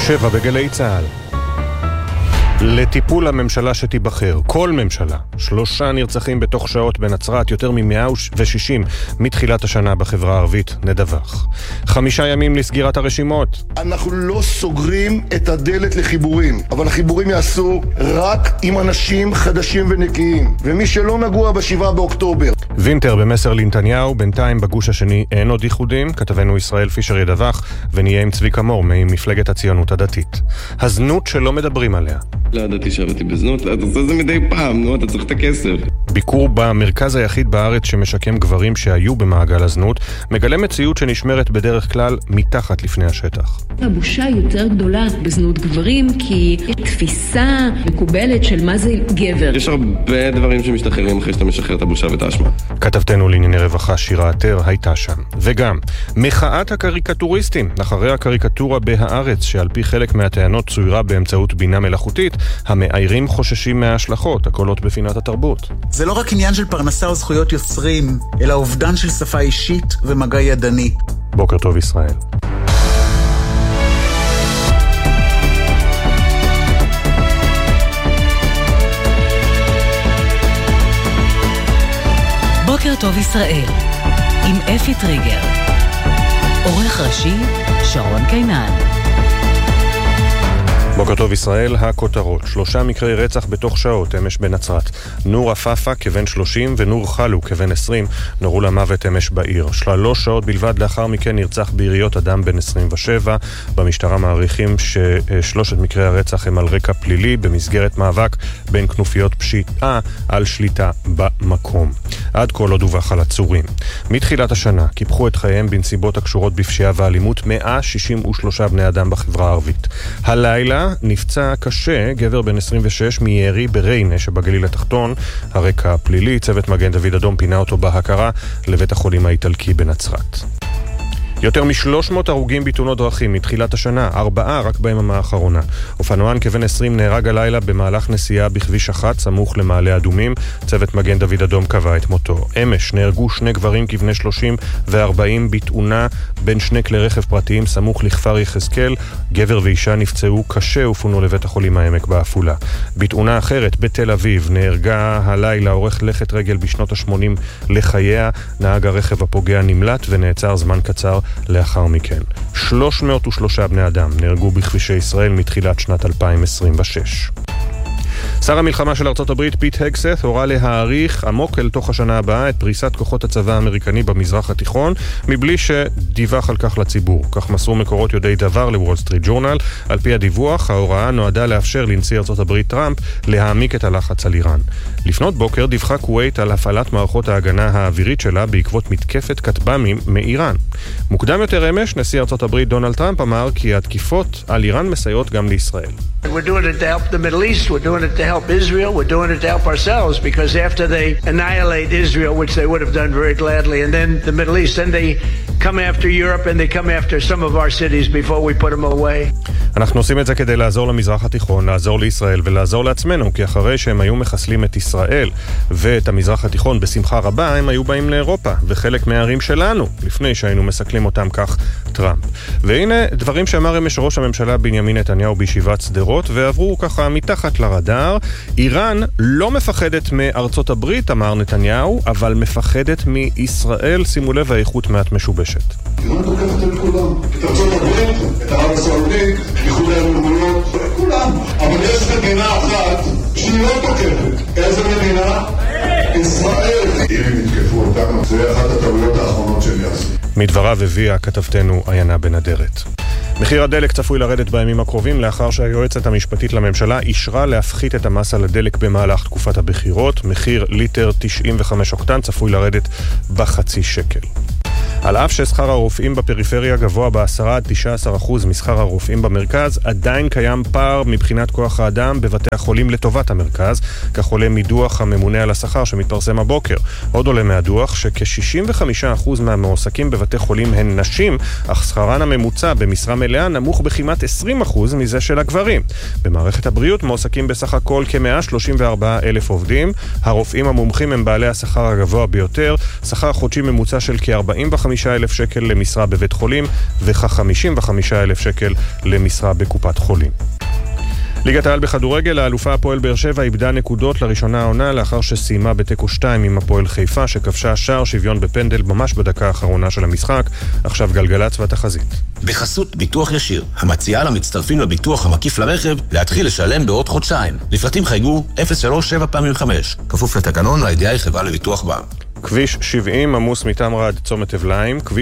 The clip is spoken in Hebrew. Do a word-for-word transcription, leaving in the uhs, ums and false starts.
שבע בגלי צהל. לטיפול הממשלה שתיבחר, כל ממשלה, שלושה נרצחים בתוך שעות בנצרת, יותר מ-מאה ושישים מתחילת השנה בחברה הערבית, נדווח. חמישה ימים לסגירת הרשימות. אנחנו לא סוגרים את הדלת לחיבורים, אבל החיבורים יעשו רק עם אנשים חדשים ונקיים, ומי שלא נגוע בשבעה באוקטובר. וינטר במסר לנתניהו, בינתיים בגוש השני אין עוד ייחודים, כתבנו ישראל פישר ידווח, ונהיה עם צביקה מור ממפלגת הציונות הדתית. הזנות שלא מדברים עליה. לא ידעתי שעבדתי בזנות, אתה עושה זה מדי פעם, נו, אתה צריך את הכסף. ביקור במרכז היחיד בארץ שמשקם גברים שהיו במעגל הזנות, מגלה מציאות שנשמרת בדרך כלל מתחת לפני השטח. הבושה יותר גדולה בזנות גברים, כי יש תפיסה מקובלת של מה זה גבר. יש הרבה דברים שמשתחררים אחרי שאתה משחרר את הבושה ואת האשמה. כתבתנו לענייני רווחה שירה עטר הייתה שם. וגם, מחאת הקריקטוריסטים, אחרי הקריקטורה בהארץ, שעל פי חלק מהטענות צוירה באמצעות בינה מלאכותית, המאיירים חוששים מההשלכות, הקולות בפינת התרבות. זה לא רק עניין של פרנסה או זכויות יוצרים, אלא אובדן של שפה אישית ומגע ידני. בוקר טוב ישראל. בוקר טוב ישראל, עם אפי טריגר. עורך ראשי, שרון קינן. בוקר טוב ישראל, הכותרות. שלושה מקרי רצח בתוך שעות אמש בנצרת. נור אפאפה כבן שלושים ונור חלו כבן עשרים נורו למוות אמש בעיר. שלוש שעות בלבד לאחר מכן נרצח ביריות אדם בן עשרים ושבע. במשטרה מעריכים ששלושת מקרי הרצח הם על רקע פלילי במסגרת מאבק בין כנופיות פשיעה על שליטה במקום. עד כה לא דווח על עצורים. מתחילת השנה קיפחו את חייהם בנסיבות הקשורות בפשיעה ואלימות מאה שישים ושלושה בני אדם בחברה הערבית. הלילה נפצע קשה גבר בן עשרים ושש מירי בריינה שבגליל התחתון. הרקע פלילי, צוות מגן דוד אדום פינה אותו בהכרה לבית החולים האיטלקי בנצרת. יותר מ-שלוש מאות הרוגים בתאונות דרכים מתחילת השנה, ארבעה רק ביממה האחרונה. אופנוען כבן עשרים נהרג הלילה במהלך נסיעה בכביש אחת סמוך למעלה אדומים. צוות מגן דוד אדום קבע את מותו. אמש נהרגו שני גברים כבני שלושים ו-ארבעים בתאונה בין שני כלי רכב פרטיים סמוך לכפר יחזקאל. גבר ואישה נפצעו קשה ופונו לבית החולים העמק בעפולה. בתאונה אחרת בתל אביב נהרגה הלילה עורך לכת רגל בשנות ה-שמונים לחייה. נהג הרכב הפוגע נמלט ונעצר זמן קצר לאחר מכן. שלוש מאות ושלושה בני אדם נהרגו בכבישי ישראל מתחילת שנת אלפיים עשרים ושש. שר המלחמה של ארצות הברית פיט הגסת הורה להאריך עמוק אל תוך השנה הבאה את פריסת כוחות הצבא האמריקני במזרח התיכון מבלי שדיווח על כך לציבור. כך מסרו מקורות יודעי דבר לוול סטריט ג'ורנל. על פי הדיווח, ההוראה נועדה לאפשר לנשיא ארצות הברית טראמפ להעמיק את הלחץ על איראן. לפנות בוקר דיווחה כווית על הפעלת מערכות ההגנה האווירית שלה בעקבות מתקפת כטב"מים מאיראן. מוקדם יותר אמש, נשיא ארצות הברית דונלד טראמפ אמר כי התקיפות על איראן מסייעות גם לישראל. We're doing it to help the Middle East, we're doing it to help Israel, we're doing it to help ourselves, because after they annihilate Israel, which they would have done very gladly, and then the Middle East, then they come after Europe and they come after some of our cities before we put them away. אנחנו עושים את זה כדי לעזור למזרח התיכון, לעזור לישראל ולעזור לעצמנו, כי אחרי שהם היו מחסלים את ישראל ואת המזרח התיכון בשמחה רבה, הם היו באים לאירופה וחלק מהערים שלנו, לפני שהיינו מסכלים אותם כך טראמפ. והנה דברים שאמר אמש ראש הממשלה בנימין נתניהו בישיבת שדרות, ועברו ככה מתחת לרדאר. איראן לא מפחדת מארצות הברית, אמר נתניהו, אבל מפחדת מישראל. שימו לב, האיכות מעט משובשת. איראן תוקפת את כולם, את ארצות הברית, את ערב הסעודית, איחוד האמירויות, את כולם. אבל יש מדינה אחת שהיא לא תוקפת. איזה מדינה? ישראל. אם הם יתקפו אותנו, זה אחת הטעויות האחרונות שהם יעשו. מדבריו הביאה כתבתנו עיינה בנדרת. מחיר הדלק צפוי לרדת בימים הקרובים לאחר שהיועצת המשפטית לממשלה אישרה להפחית את המס על הדלק במהלך תקופת הבחירות. מחיר ליטר תשעים וחמש אוקטן צפוי לרדת בחצי שקל. על אף ששכר הרופאים בפריפריה גבוה ב-עשרה עד תשעה עשר אחוז משכר הרופאים במרכז, עדיין קיים פער מבחינת כוח האדם בבתי החולים לטובת המרכז, כך עולה מדוח הממונה על השכר שמתפרסם הבוקר. עוד עולה מהדוח שכ-שישים וחמישה אחוז מהמועסקים בבתי חולים הן נשים, אך שכרן הממוצע במשרה מלאה נמוך בכמעט עשרים אחוז מזה של הגברים. במערכת הבריאות מועסקים בסך הכל כ-מאה שלושים וארבעה אלף עובדים. הרופאים המומחים הם בעלי השכר הגבוה ביותר, שכר חודשי ממוצע של כ-ארבעים וחמישה וחמישה אלף שקל למשרה בבית חולים וכ-חמישים וחמישה אלף שקל למשרה בקופת חולים. ליגת העל בכדורגל, האלופה הפועל באר שבע איבדה נקודות לראשונה העונה לאחר שסיימה בתיקו שתיים עם הפועל חיפה שכבשה שער שוויון בפנדל ממש בדקה האחרונה של המשחק. עכשיו גלגלצ והתחזית. בחסות ביטוח ישיר, המציעה למצטרפים לביטוח המקיף לרכב להתחיל לשלם בעוד חודשיים. לפרטים חייגו אפס שלוש שבע פעמים חמש. כפוף לתקנון, לידיעה חברה לביטוח בע"מ. כביש שבעים עמוס מתמרה עד צומת אבליים, כביש